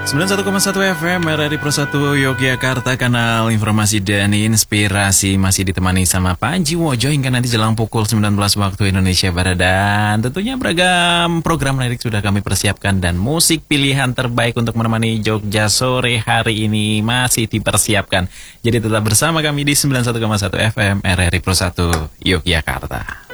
91,1 FM RRI Pro 1 Yogyakarta, kanal informasi dan inspirasi, masih ditemani sama Panji Wojo hingga nanti jelang pukul 19 waktu Indonesia Barat. Dan tentunya beragam program menarik sudah kami persiapkan dan musik pilihan terbaik untuk menemani Jogja sore hari ini masih dipersiapkan. Jadi tetap bersama kami di 91,1 FM RRI Pro 1 Yogyakarta.